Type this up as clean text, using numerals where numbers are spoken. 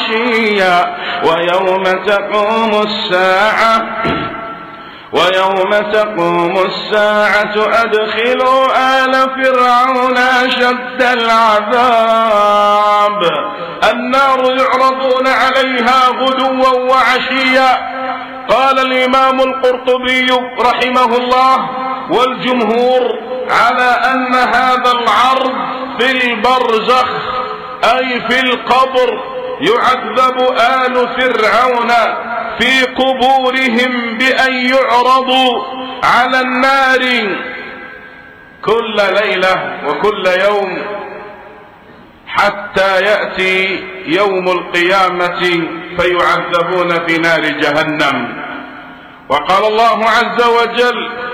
وعشيا ويوم تقوم الساعة أدخلوا آل فرعون أشد العذاب. النار يعرضون عليها غدوا وعشيا. قال الإمام القرطبي رحمه الله والجمهور على أن هذا العرض في البرزخ أي في القبر، يعذب آل فرعون في قبورهم بأن يعرضوا على النار كل ليلة وكل يوم حتى يأتي يوم القيامة فيعذبون في نار جهنم. وقال الله عز وجل